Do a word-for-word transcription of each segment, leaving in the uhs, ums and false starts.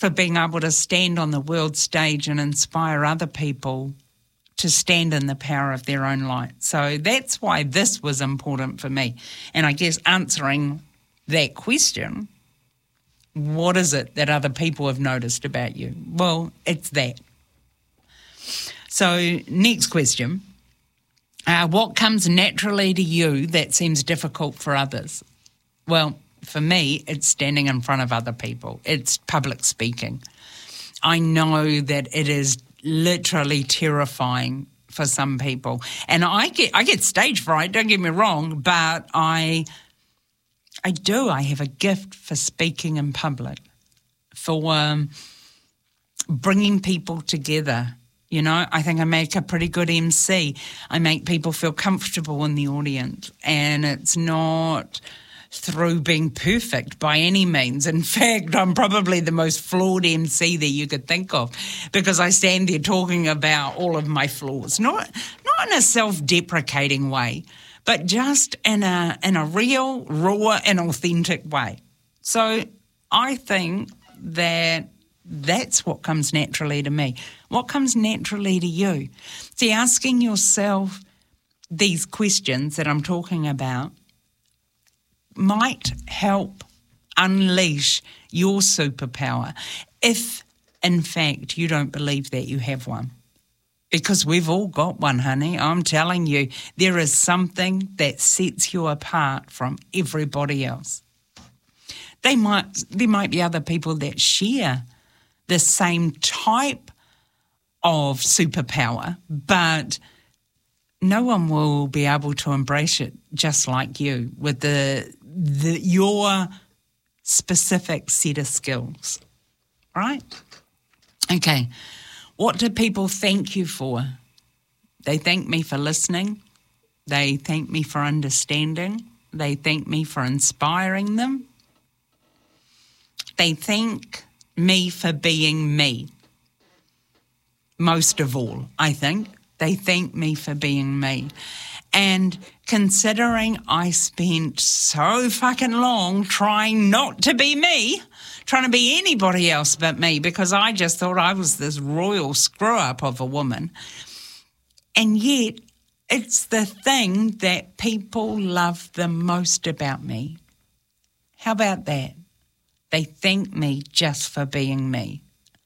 for being able to stand on the world stage and inspire other people to stand in the power of their own light. So that's why this was important for me. And I guess answering that question, what is it that other people have noticed about you? Well, it's that. So next question. Uh, what comes naturally to you that seems difficult for others? Well, for me, it's standing in front of other people. It's public speaking. I know that it is literally terrifying for some people. And I get I get stage fright, don't get me wrong, but I I do. I have a gift for speaking in public, for um, bringing people together. You know, I think I make a pretty good M C. I make people feel comfortable in the audience, and it's not through being perfect by any means. In fact, I'm probably the most flawed M C that you could think of, because I stand there talking about all of my flaws, not not in a self-deprecating way, but just in a in a real, raw and authentic way. So I think that that's what comes naturally to me. What comes naturally to you? See, asking yourself these questions that I'm talking about might help unleash your superpower if, in fact, you don't believe that you have one. Because we've all got one, honey. I'm telling you, there is something that sets you apart from everybody else. They might, there might be other people that share the same type of superpower, but no one will be able to embrace it just like you, with the, the your specific set of skills, right? Okay, what do people thank you for? They thank me for listening. They thank me for understanding. They thank me for inspiring them. They thank me for being me. Most of all, I think. They thank me for being me. And considering I spent so fucking long trying not to be me, trying to be anybody else but me, because I just thought I was this royal screw-up of a woman. And yet, it's the thing that people love the most about me. How about that? They thank me just for being me.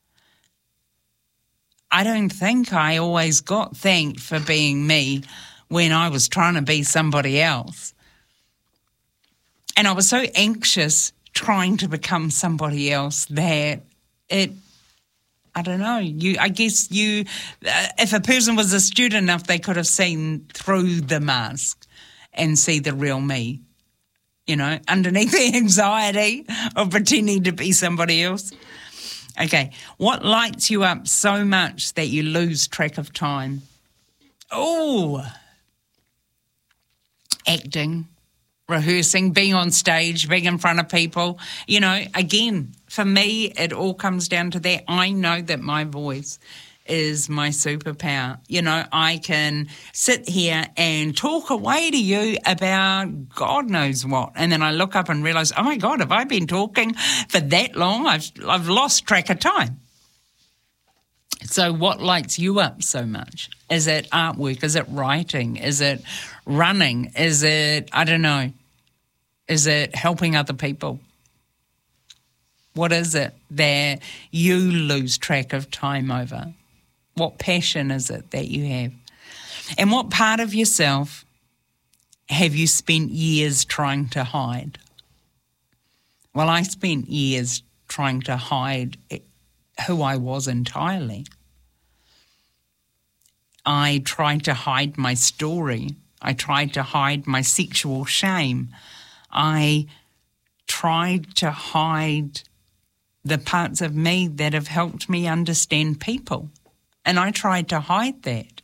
I don't think I always got thanked for being me when I was trying to be somebody else. And I was so anxious trying to become somebody else that it, I don't know, you. I guess you, uh, if a person was astute enough, they could have seen through the mask and see the real me, you know, underneath the anxiety of pretending to be somebody else. Okay, what lights you up so much that you lose track of time? Oh, acting, rehearsing, being on stage, being in front of people. You know, again, for me, it all comes down to that. I know that my voice is my superpower. You know, I can sit here and talk away to you about God knows what. And then I look up and realise, oh my God, have I been talking for that long? I've I've lost track of time. So what lights you up so much? Is it artwork? Is it writing? Is it running? Is it, I don't know, is it helping other people? What is it that you lose track of time over? What passion is it that you have? And what part of yourself have you spent years trying to hide? Well, I spent years trying to hide who I was entirely. I tried to hide my story. I tried to hide my sexual shame. I tried to hide the parts of me that have helped me understand people. And I tried to hide that.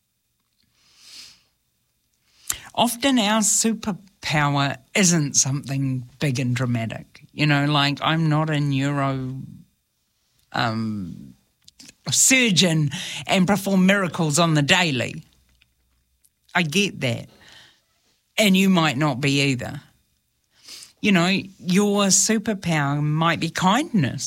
Often our superpower isn't something big and dramatic. You know, like I'm not a neuro um, surgeon and perform miracles on the daily. I get that. And you might not be either. You know, your superpower might be kindness.